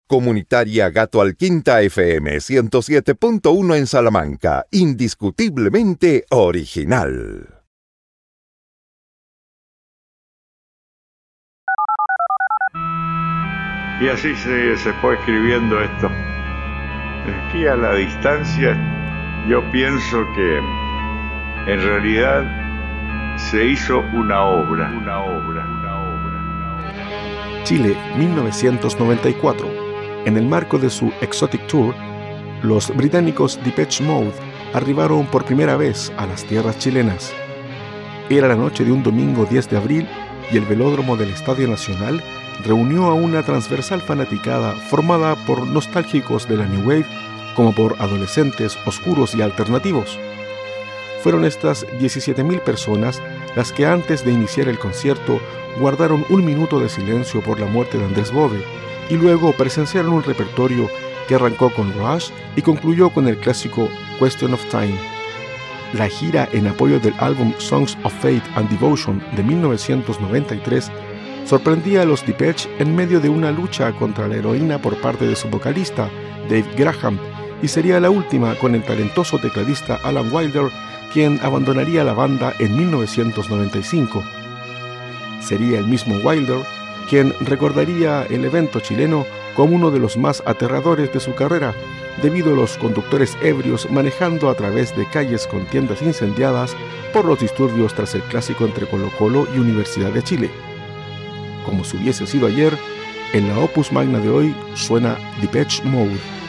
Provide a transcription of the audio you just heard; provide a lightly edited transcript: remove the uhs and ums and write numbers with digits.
Comunitaria Gato Alquinta FM 107.1 en Salamanca, indiscutiblemente original. Y así se fue escribiendo esto. Aquí a la distancia yo pienso que en realidad se hizo una obra. Chile, 1994. En el marco de su Exotic Tour, los británicos Depeche Mode arribaron por primera vez a las tierras chilenas. Era la noche de un domingo 10 de abril y el velódromo del Estadio Nacional reunió a una transversal fanaticada formada por nostálgicos de la New Wave como por adolescentes oscuros y alternativos. Fueron estas 17.000 personas las que antes de iniciar el concierto guardaron un minuto de silencio por la muerte de Andrés Bove y luego presenciaron un repertorio que arrancó con Rush y concluyó con el clásico Question of Time. La gira en apoyo del álbum Songs of Faith and Devotion de 1993 sorprendía a los Depeche en medio de una lucha contra la heroína por parte de su vocalista, Dave Graham, y sería la última con el talentoso tecladista Alan Wilder, quien abandonaría la banda en 1995. Sería el mismo Wilder quien recordaría el evento chileno como uno de los más aterradores de su carrera, debido a los conductores ebrios manejando a través de calles con tiendas incendiadas por los disturbios tras el clásico entre Colo-Colo y Universidad de Chile. Como si hubiese sido ayer, en la Opus Magna de hoy suena Depeche Mode.